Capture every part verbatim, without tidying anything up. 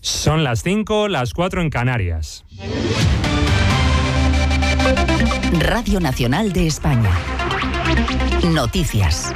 Son las cinco, las cuatro en Canarias. Radio Nacional de España. Noticias.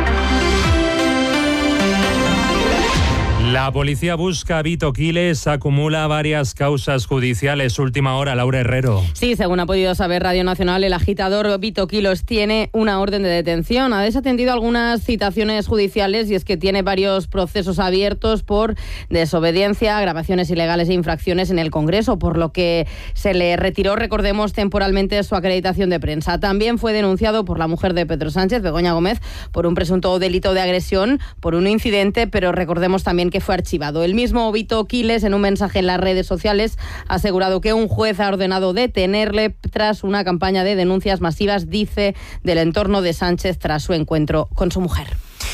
La policía busca a Vito Quiles, acumula varias causas judiciales. Última hora, Laura Herrero. Sí, según ha podido saber Radio Nacional, el agitador Vito Quiles tiene una orden de detención. Ha desatendido algunas citaciones judiciales y es que tiene varios procesos abiertos por desobediencia, grabaciones ilegales e infracciones en el Congreso, por lo que se le retiró, recordemos, temporalmente su acreditación de prensa. También fue denunciado por la mujer de Pedro Sánchez, Begoña Gómez, por un presunto delito de agresión por un incidente, pero recordemos también que fue archivado. El mismo Vito Quiles, en un mensaje en las redes sociales, ha asegurado que un juez ha ordenado detenerle tras una campaña de denuncias masivas, dice, del entorno de Sánchez tras su encuentro con su mujer.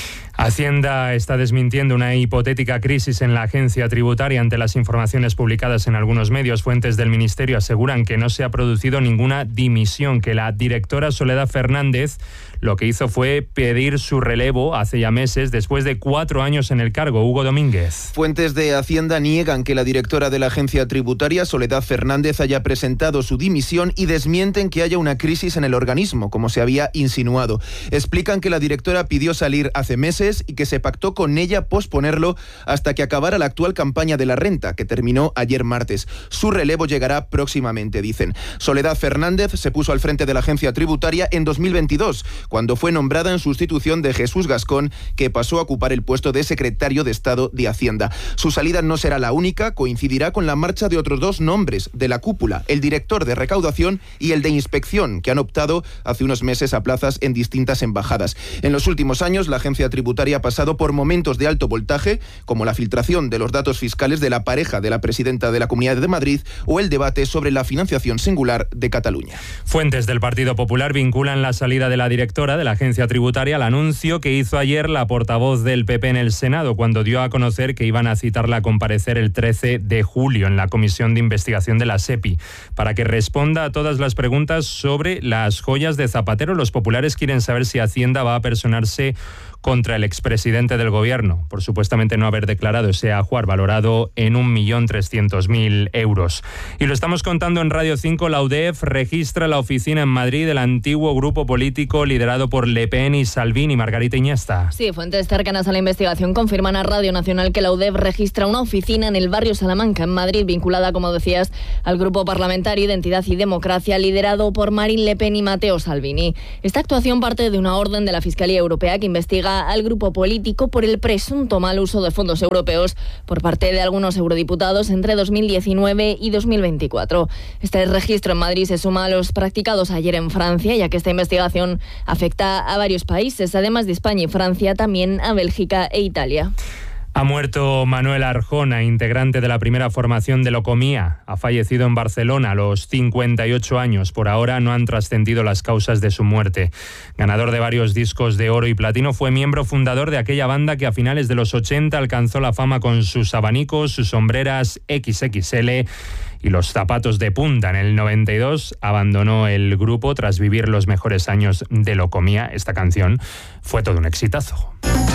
Hacienda está desmintiendo una hipotética crisis en la agencia tributaria ante las informaciones publicadas en algunos medios. Fuentes del Ministerio aseguran que no se ha producido ninguna dimisión, que la directora Soledad Fernández lo que hizo fue pedir su relevo hace ya meses, después de cuatro años en el cargo. Hugo Domínguez. Fuentes de Hacienda niegan que la directora de la agencia tributaria, Soledad Fernández, haya presentado su dimisión y desmienten que haya una crisis en el organismo, como se había insinuado. Explican que la directora pidió salir hace meses y que se pactó con ella posponerlo hasta que acabara la actual campaña de la renta, que terminó ayer martes. Su relevo llegará próximamente, dicen. Soledad Fernández se puso al frente de la agencia tributaria en dos mil veintidós, cuando fue nombrada en sustitución de Jesús Gascón, que pasó a ocupar el puesto de secretario de Estado de Hacienda. Su salida no será la única, coincidirá con la marcha de otros dos nombres de la cúpula, el director de recaudación y el de inspección, que han optado hace unos meses a plazas en distintas embajadas. En los últimos años, la agencia tributaria ha pasado por momentos de alto voltaje, como la filtración de los datos fiscales de la pareja de la presidenta de la Comunidad de Madrid o el debate sobre la financiación singular de Cataluña. Fuentes del Partido Popular vinculan la salida de la directora de la agencia tributaria al anuncio que hizo ayer la portavoz del P P en el Senado, cuando dio a conocer que iban a citarla a comparecer el trece de julio en la Comisión de Investigación de la SEPI, para que responda a todas las preguntas sobre las joyas de Zapatero. Los populares quieren saber si Hacienda va a personarse contra el expresidente del gobierno, por supuestamente no haber declarado ese ajuar valorado en un millón trescientos mil euros. Y lo estamos contando en Radio cinco. La U D E F registra la oficina en Madrid del antiguo grupo político liderado por Le Pen y Salvini. Margarita Iniesta. Sí, fuentes cercanas a la investigación confirman a Radio Nacional que la U D E F registra una oficina en el barrio Salamanca, en Madrid, vinculada, como decías, al grupo parlamentario Identidad y Democracia, liderado por Marine Le Pen y Matteo Salvini. Esta actuación parte de una orden de la Fiscalía Europea que investiga al grupo político por el presunto mal uso de fondos europeos por parte de algunos eurodiputados entre dos mil diecinueve y dos mil veinticuatro. Este registro en Madrid se suma a los practicados ayer en Francia, ya que esta investigación afecta a varios países, además de España y Francia, también a Bélgica e Italia. Ha muerto Manuel Arjona, integrante de la primera formación de Locomía. Ha fallecido en Barcelona a los cincuenta y ocho años. Por ahora no han trascendido las causas de su muerte. Ganador de varios discos de oro y platino, fue miembro fundador de aquella banda que a finales de los ochenta alcanzó la fama con sus abanicos, sus sombreras equis equis ele y los zapatos de punta. En el noventa y dos abandonó el grupo tras vivir los mejores años de Locomía. Esta canción fue todo un exitazo.